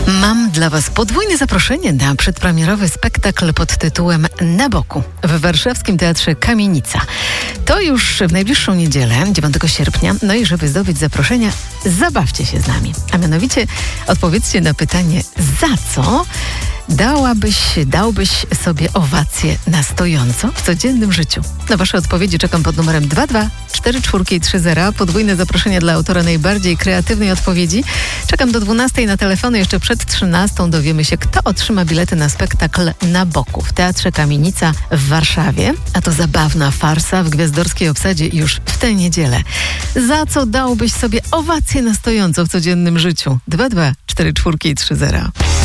Mam dla Was podwójne zaproszenie na przedpremierowy spektakl pod tytułem Na boku w warszawskim Teatrze Kamienica. To już w najbliższą niedzielę, 9 sierpnia. No i żeby zdobyć zaproszenia, zabawcie się z nami. A mianowicie odpowiedzcie na pytanie, za co dałbyś sobie owację na stojąco w codziennym życiu? Na Wasze odpowiedzi czekam pod numerem 2244330. Podwójne zaproszenie dla autora najbardziej kreatywnej odpowiedzi. Czekam do 12 na telefony. Jeszcze przed 13 dowiemy się, kto otrzyma bilety na spektakl Na boku w Teatrze Kamienica w Warszawie. A to zabawna farsa w gwiazdorskiej obsadzie już w tę niedzielę. Za co dałbyś sobie owację na stojąco w codziennym życiu? 2244330.